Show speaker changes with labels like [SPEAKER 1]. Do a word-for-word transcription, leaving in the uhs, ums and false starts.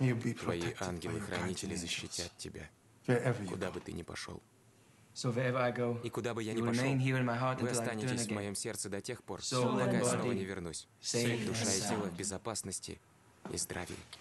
[SPEAKER 1] Твои ангелы-хранители защитят тебя, куда бы ты ни пошел. И куда бы я ни пошел, вы останетесь в моем сердце до тех пор, пока я снова не вернусь. Душа и тело в безопасности и здравии.